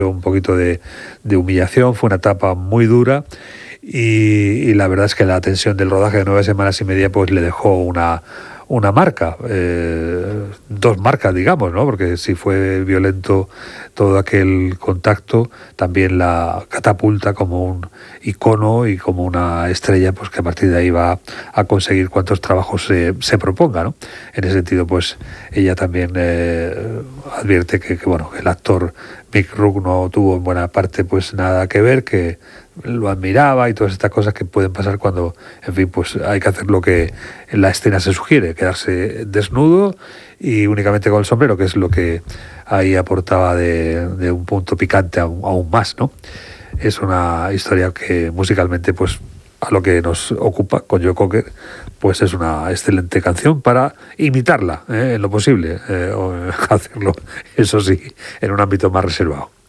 un poquito de humillación, fue una etapa muy dura y la verdad es que la tensión del rodaje de 9 semanas y media pues le dejó una marca, 2 marcas, digamos, ¿no? Porque si fue violento todo aquel contacto, también la catapulta como un icono y como una estrella, pues que a partir de ahí va a conseguir cuantos trabajos se proponga, ¿no? En ese sentido, pues ella también advierte que bueno, el actor Mick Rourke no tuvo en buena parte pues nada que ver, que lo admiraba y todas estas cosas que pueden pasar cuando, en fin, pues hay que hacer lo que en la escena se sugiere, quedarse desnudo y únicamente con el sombrero, que es lo que ahí aportaba de un punto picante aún más, ¿no? Es una historia que musicalmente, pues a lo que nos ocupa con Joe Cocker, pues es una excelente canción para imitarla en lo posible, o hacerlo, eso sí, en un ámbito más reservado.